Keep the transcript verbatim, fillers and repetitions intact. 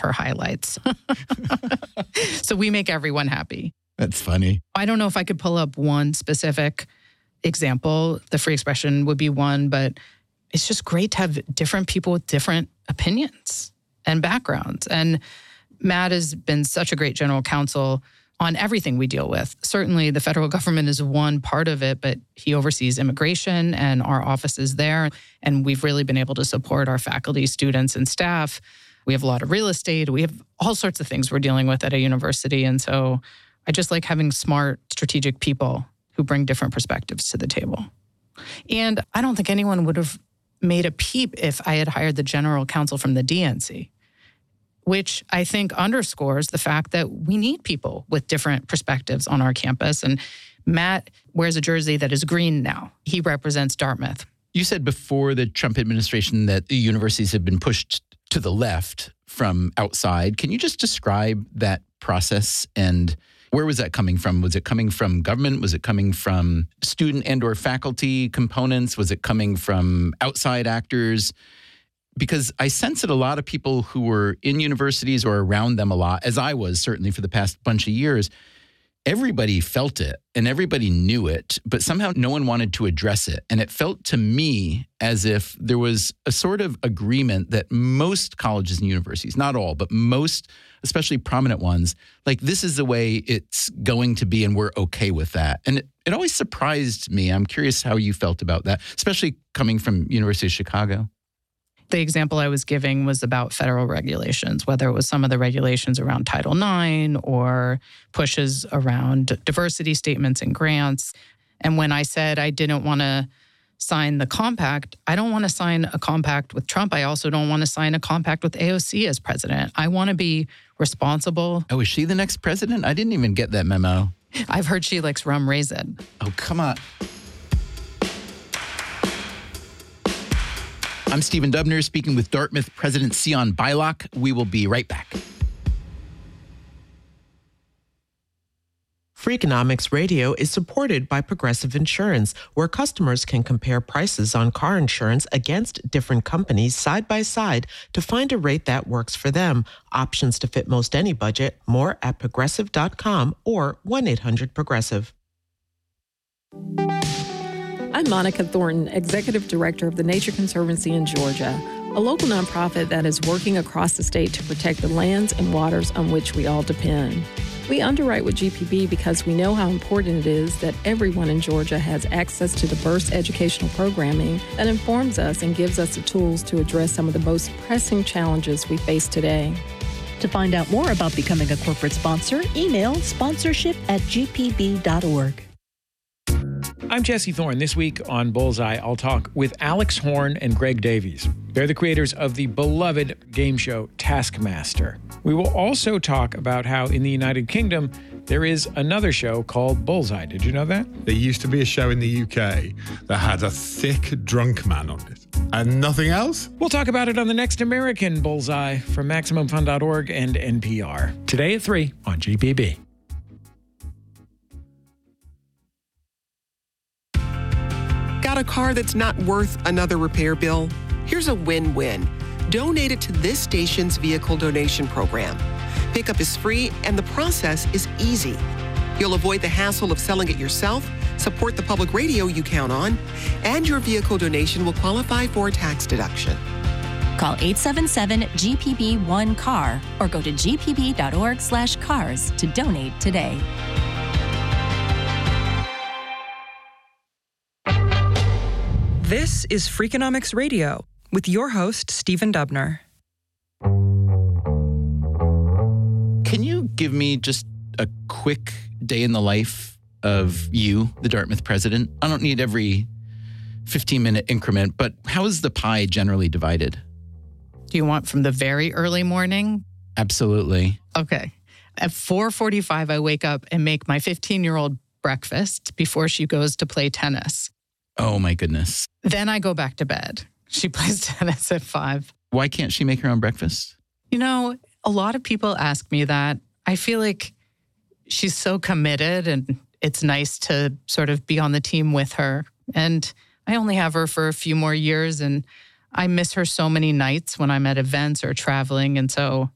her highlights. So we make everyone happy. That's funny. I don't know if I could pull up one specific example. The free expression would be one, but it's just great to have different people with different opinions and backgrounds. And Matt has been such a great general counsel on everything we deal with. Certainly the federal government is one part of it, but he oversees immigration and our office is there. And we've really been able to support our faculty, students, and staff. We have a lot of real estate. We have all sorts of things we're dealing with at a university. And so I just like having smart, strategic people who bring different perspectives to the table. And I don't think anyone would have made a peep if I had hired the general counsel from the D N C, which I think underscores the fact that we need people with different perspectives on our campus. And Matt wears a jersey that is green now. He represents Dartmouth. You said before the Trump administration that the universities have been pushed to the left from outside. Can you just describe that process and where was that coming from? Was it coming from government? Was it coming from student and or faculty components? Was it coming from outside actors? Because I sense that a lot of people who were in universities or around them a lot, as I was certainly for the past bunch of years, everybody felt it and everybody knew it, but somehow no one wanted to address it. And it felt to me as if there was a sort of agreement that most colleges and universities, not all, but most, especially prominent ones, like this is the way it's going to be and we're okay with that. And it, it always surprised me. I'm curious how you felt about that, especially coming from University of Chicago. The example I was giving was about federal regulations, whether it was some of the regulations around Title nine or pushes around diversity statements and grants. And when I said I didn't want to sign the compact, I don't want to sign a compact with Trump. I also don't want to sign a compact with A O C as president. I want to be responsible. Oh, is she the next president? I didn't even get that memo. I've heard she likes rum raisin. Oh, come on. I'm Stephen Dubner, speaking with Dartmouth President Sion Beilock. We will be right back. Freakonomics Radio is supported by Progressive Insurance, where customers can compare prices on car insurance against different companies side by side to find a rate that works for them. Options to fit most any budget. More at progressive dot com or one eight hundred progressive. I'm Monica Thornton, Executive Director of the Nature Conservancy in Georgia, a local nonprofit that is working across the state to protect the lands and waters on which we all depend. We underwrite with G P B because we know how important it is that everyone in Georgia has access to diverse educational programming that informs us and gives us the tools to address some of the most pressing challenges we face today. To find out more about becoming a corporate sponsor, email sponsorship at g p b dot org. I'm Jesse Thorne. This week on Bullseye, I'll talk with Alex Horn and Greg Davies. They're the creators of the beloved game show Taskmaster. We will also talk about how in the United Kingdom, there is another show called Bullseye. Did you know that? There used to be a show in the U K that had a thick drunk man on it and nothing else. We'll talk about it on the next American Bullseye from Maximum Fun dot org and N P R. Today at three on G P B. Got a car that's not worth another repair bill? Here's a win-win. Donate it to this station's vehicle donation program. Pickup is free and the process is easy. You'll avoid the hassle of selling it yourself, support the public radio you count on, and your vehicle donation will qualify for a tax deduction. Call eight seven seven G P B one C A R or go to g p b dot org slash cars to donate today. This is Freakonomics Radio with your host, Stephen Dubner. Can you give me just a quick day in the life of you, the Dartmouth president? I don't need every fifteen-minute increment, but how is the pie generally divided? Do you want from the very early morning? Absolutely. Okay. At four forty-five, I wake up and make my fifteen-year-old breakfast before she goes to play tennis. Oh, my goodness. Then I go back to bed. She plays tennis at five. Why can't she make her own breakfast? You know, a lot of people ask me that. I feel like she's so committed and it's nice to sort of be on the team with her. And I only have her for a few more years and I miss her so many nights when I'm at events or traveling. And so